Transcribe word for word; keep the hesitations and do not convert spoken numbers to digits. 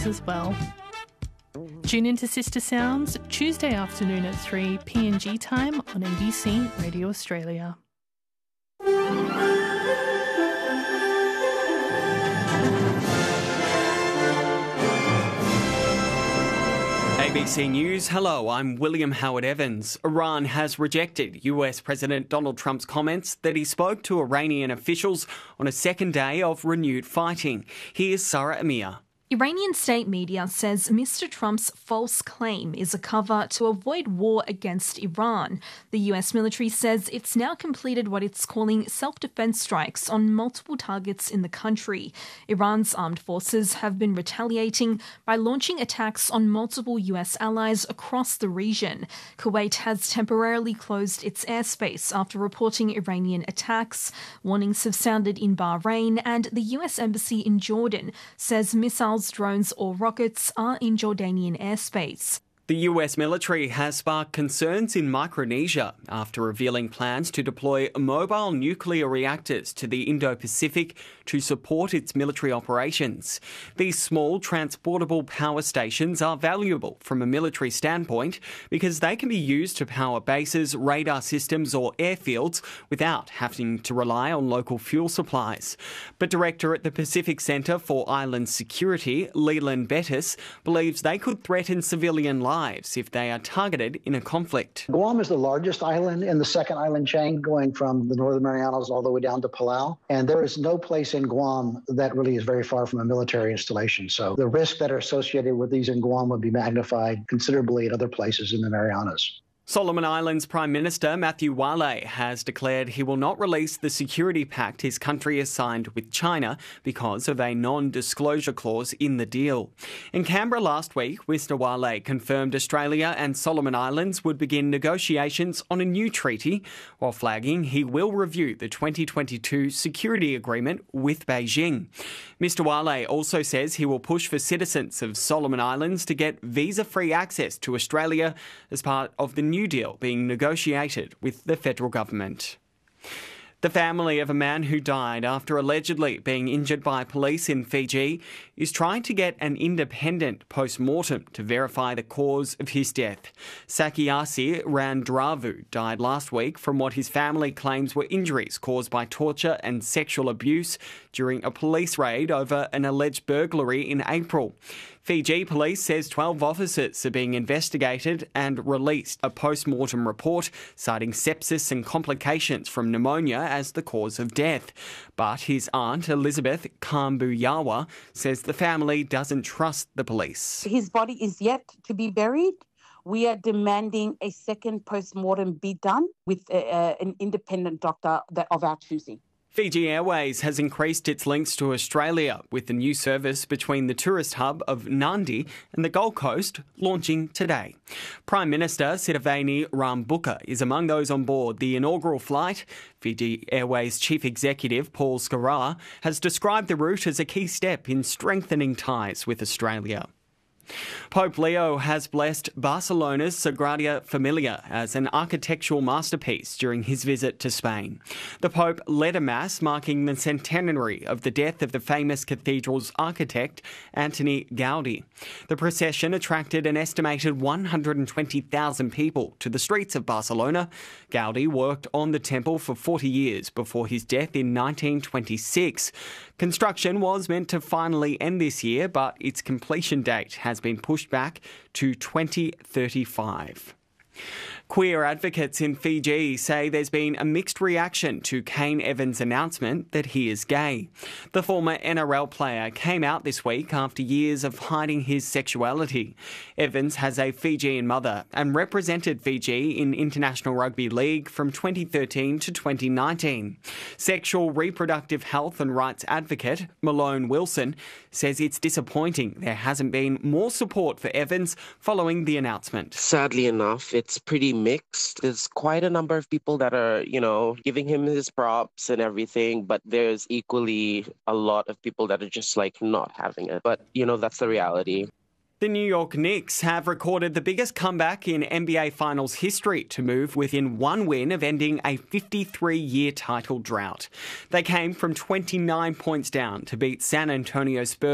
news as well. Tune into Sister Sounds Tuesday afternoon at three P N G time on A B C Radio Australia. A B C News, hello, I'm William Howard Evans. Iran has rejected U S President Donald Trump's comments that he spoke to Iranian officials on a second day of renewed fighting. Here's Sarah Amir. Iranian state media says Mister Trump's false claim is a cover to avoid war against Iran. The U S military says it's now completed what it's calling self-defense strikes on multiple targets in the country. Iran's armed forces have been retaliating by launching attacks on multiple U S allies across the region. Kuwait has temporarily closed its airspace after reporting Iranian attacks. Warnings have sounded in Bahrain, and the U S Embassy in Jordan says missiles, drones or rockets are in Jordanian airspace. The U S military has sparked concerns in Micronesia after revealing plans to deploy mobile nuclear reactors to the Indo-Pacific to support its military operations. These small transportable power stations are valuable from a military standpoint because they can be used to power bases, radar systems or airfields without having to rely on local fuel supplies. But Director at the Pacific Centre for Island Security, Leland Bettis, believes they could threaten civilian lives if they are targeted in a conflict. Guam is the largest island in the second island chain, going from the Northern Marianas all the way down to Palau. And there is no place in Guam that really is very far from a military installation. So the risks that are associated with these in Guam would be magnified considerably in other places in the Marianas. Solomon Islands Prime Minister Matthew Wale has declared he will not release the security pact his country has signed with China because of a non-disclosure clause in the deal. In Canberra last week, Mister Wale confirmed Australia and Solomon Islands would begin negotiations on a new treaty, while flagging he will review the twenty twenty-two security agreement with Beijing. Mister Wale also says he will push for citizens of Solomon Islands to get visa-free access to Australia as part of the new deal being negotiated with the federal government. The family of a man who died after allegedly being injured by police in Fiji is trying to get an independent post-mortem to verify the cause of his death. Sakiasi Randravu died last week from what his family claims were injuries caused by torture and sexual abuse during a police raid over an alleged burglary in April. Fiji police says twelve officers are being investigated and released a post-mortem report citing sepsis and complications from pneumonia as the cause of death. But his aunt, Elizabeth Kambuyawa, says the family doesn't trust the police. His body is yet to be buried. We are demanding a second post-mortem be done with a, a, an independent doctor that of our choosing. Fiji Airways has increased its links to Australia with the new service between the tourist hub of Nadi and the Gold Coast launching today. Prime Minister Sitiveni Rabuka is among those on board the inaugural flight. Fiji Airways Chief Executive Paul Scarar has described the route as a key step in strengthening ties with Australia. Pope Leo has blessed Barcelona's Sagrada Familia as an architectural masterpiece during his visit to Spain. The Pope led a mass marking the centenary of the death of the famous cathedral's architect, Antoni Gaudi. The procession attracted an estimated one hundred twenty thousand people to the streets of Barcelona. Gaudi worked on the temple for forty years before his death in nineteen twenty-six. Construction was meant to finally end this year, but its completion date has been pushed back to twenty thirty-five. Queer advocates in Fiji say there's been a mixed reaction to Kane Evans' announcement that he is gay. The former N R L player came out this week after years of hiding his sexuality. Evans has a Fijian mother and represented Fiji in International Rugby League from twenty thirteen to twenty nineteen. Sexual reproductive health and rights advocate Malone Wilson says it's disappointing there hasn't been more support for Evans following the announcement. Sadly enough, it's pretty mixed. There's quite a number of people that are, you know, giving him his props and everything, but there's equally a lot of people that are just like not having it. But, you know, that's the reality. The New York Knicks have recorded the biggest comeback in N B A Finals history to move within one win of ending a fifty-three-year title drought. They came from twenty-nine points down to beat San Antonio Spurs